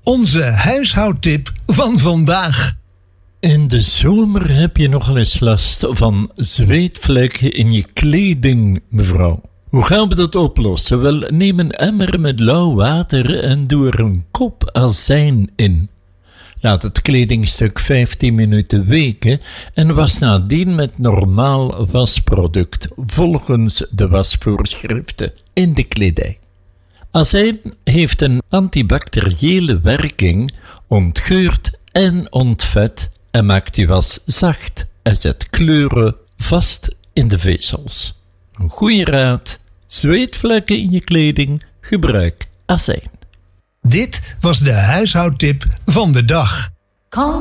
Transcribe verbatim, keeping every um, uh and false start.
Onze huishoudtip van vandaag. In de zomer heb je nogal eens last van zweetvlekken in je kleding, mevrouw. Hoe gaan we dat oplossen? Wel, neem een emmer met lauw water en doe er een kop azijn in. Laat het kledingstuk vijftien minuten weken en was nadien met normaal wasproduct volgens de wasvoorschriften in de kledij. Azijn heeft een antibacteriële werking, ontgeurt en ontvet en maakt je was zacht en zet kleuren vast in de vezels. Een goede raad: zweetvlekken in je kleding, gebruik azijn. Dit was de huishoudtip van de dag. Quand